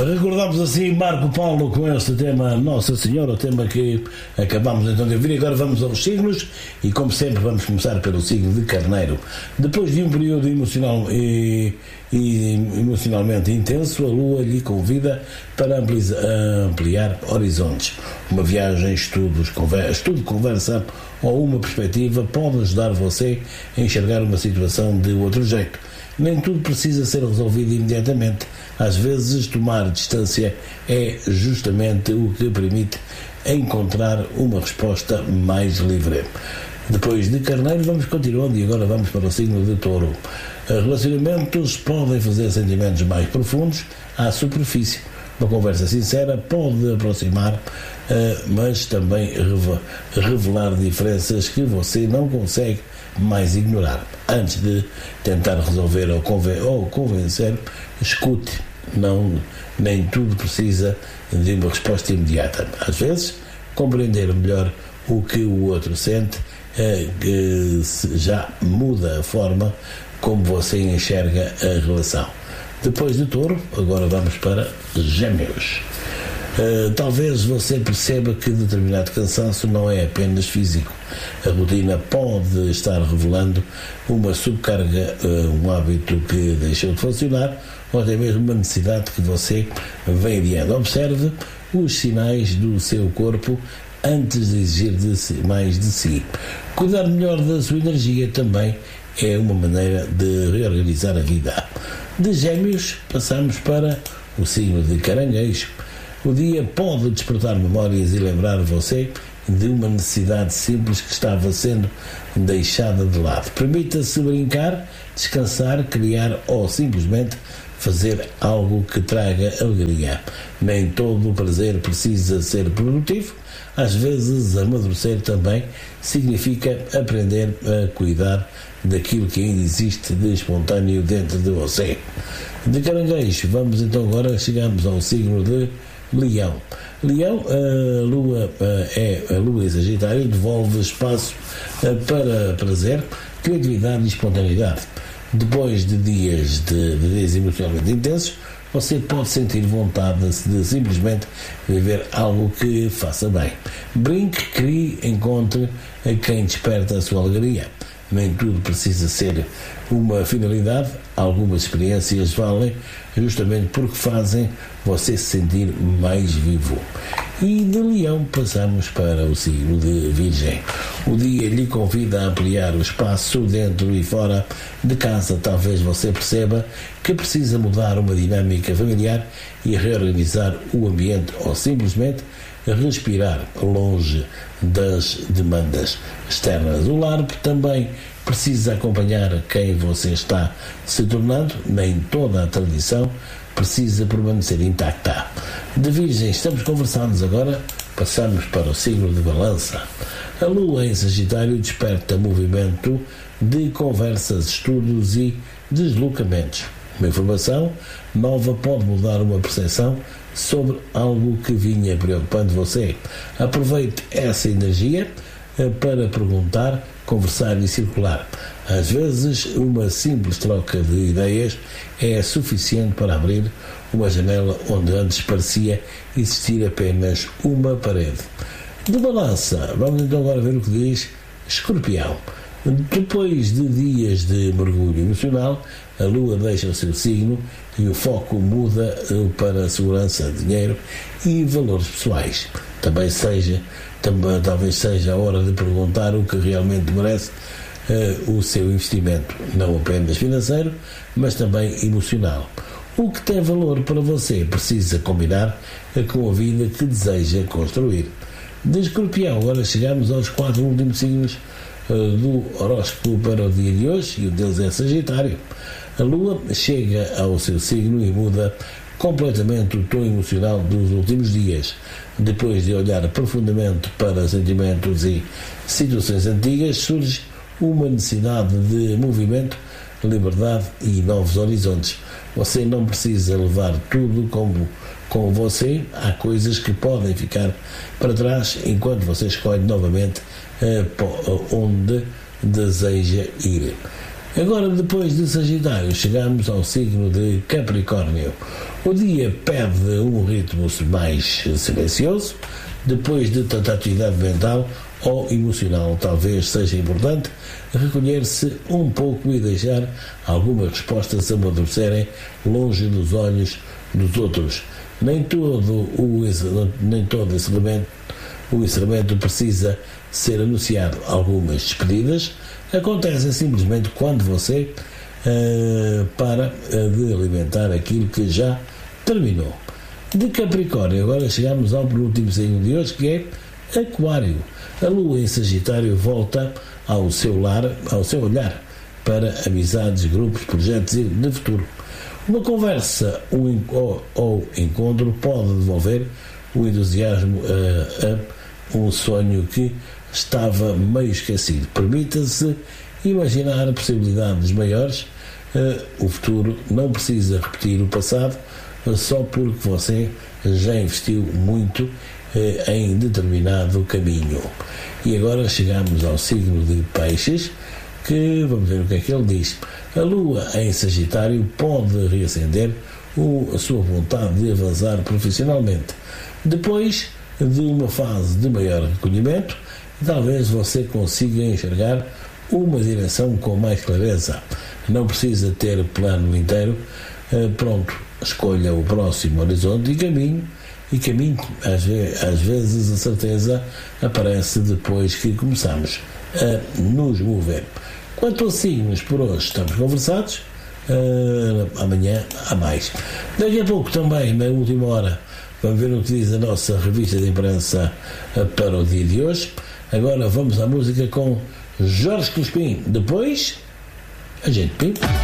Recordamos assim Marco Paulo com este tema Nossa Senhora, o tema que acabamos então de ouvir. Agora vamos aos signos e, como sempre, vamos começar pelo signo de Carneiro. Depois de um período emocional e emocionalmente intenso, a Lua lhe convida para ampliar horizontes. Uma viagem, estudo, conversa ou uma perspectiva pode ajudar você a enxergar uma situação de outro jeito. Nem tudo precisa ser resolvido imediatamente. Às vezes, tomar distância é justamente o que permite encontrar uma resposta mais livre. Depois de Carneiro, vamos continuando e agora vamos para o signo de Touro. Relacionamentos podem fazer sentimentos mais profundos à superfície. Uma conversa sincera pode aproximar, mas também revelar diferenças que você não consegue mais ignorar. Antes de tentar resolver ou convencer, escute. Nem tudo precisa de uma resposta imediata. Às vezes, compreender melhor o que o outro sente já muda a forma como você enxerga a relação. Depois de Touro, agora vamos para Gêmeos. Talvez você perceba que determinado cansaço não é apenas físico. A rotina pode estar revelando uma subcarga, um hábito que deixou de funcionar, ou até mesmo uma necessidade que você vem adiando. Observe os sinais do seu corpo antes de exigir mais de si. Cuidar melhor da sua energia também é uma maneira de reorganizar a vida. De Gêmeos, passamos para o signo de Caranguejo. O dia pode despertar memórias e lembrar você de uma necessidade simples que estava sendo deixada de lado. Permita-se brincar, descansar, criar ou simplesmente fazer algo que traga alegria. Nem todo o prazer precisa ser produtivo. Às vezes, amadurecer também significa aprender a cuidar daquilo que ainda existe de espontâneo dentro de você. De Caranguejo, vamos então agora, chegamos ao signo de Leão. Leão, a Lua em Sagitário devolve espaço para prazer, criatividade e espontaneidade. Depois de dias emocionalmente intensos, você pode sentir vontade de simplesmente viver algo que faça bem. Brinque, crie, encontre quem desperta a sua alegria. Nem tudo precisa ser uma finalidade. Algumas experiências valem justamente porque fazem você se sentir mais vivo. E de Leão passamos para o signo de Virgem. O dia lhe convida a ampliar o espaço dentro e fora de casa. Talvez você perceba que precisa mudar uma dinâmica familiar e reorganizar o ambiente ou simplesmente respirar longe das demandas externas. O lar também precisa acompanhar quem você está se tornando. Nem toda a tradição precisa permanecer intacta. De Virgem, estamos conversando agora, passamos para o signo de Balança. A Lua em Sagitário desperta movimento de conversas, estudos e deslocamentos. Uma informação nova pode mudar uma percepção sobre algo que vinha preocupando você. Aproveite essa energia para perguntar, conversar e circular. Às vezes, uma simples troca de ideias é suficiente para abrir uma janela onde antes parecia existir apenas uma parede. De Balança, vamos então agora ver o que diz Escorpião. Depois de dias de mergulho emocional, a Lua deixa o seu signo e o foco muda para a segurança, dinheiro e valores pessoais. Talvez seja a hora de perguntar o que realmente merece o seu investimento, não apenas financeiro, mas também emocional. O que tem valor para você precisa combinar com a vida que deseja construir. De Escorpião, agora chegamos aos 4 últimos signos do horóscopo para o dia de hoje, e o deles é Sagitário. A Lua chega ao seu signo e muda completamente o tom emocional dos últimos dias. Depois de olhar profundamente para sentimentos e situações antigas, surge uma necessidade de movimento, liberdade e novos horizontes. Você não precisa levar tudo com você. Há coisas que podem ficar para trás enquanto você escolhe novamente onde deseja ir. Agora, depois de Sagitário, chegamos ao signo de Capricórnio. O dia pede um ritmo mais silencioso. Depois de tanta atividade mental ou emocional, talvez seja importante recolher-se um pouco e deixar algumas respostas amadurecerem longe dos olhos dos outros. Nem todo o encerramento precisa ser anunciado. Algumas despedidas acontecem simplesmente quando você para de alimentar aquilo que já terminou. De Capricórnio, agora chegamos ao penúltimo signo de hoje, que é Aquário. A Lua em Sagitário volta ao seu olhar para amizades, grupos, projetos e de futuro. Uma conversa ou encontro pode devolver o entusiasmo a um sonho que estava meio esquecido. Permita-se imaginar possibilidades maiores. O futuro não precisa repetir o passado só porque você já investiu muito em determinado caminho. E agora chegamos ao signo de Peixes, que vamos ver o que é que ele diz. A Lua em Sagitário pode reacender a sua vontade de avançar profissionalmente. Depois de uma fase de maior recolhimento, talvez você consiga enxergar uma direção com mais clareza. Não precisa ter plano inteiro pronto. Escolha o próximo horizonte e caminhe. Às vezes a certeza aparece depois que começamos a nos mover. Quanto a signos, por hoje estamos conversados. Amanhã há mais. Daqui a pouco também, na última hora, vamos ver o que diz a nossa revista de imprensa para o dia de hoje. Agora vamos à música com Jorge Crispim. Depois, a gente pinta.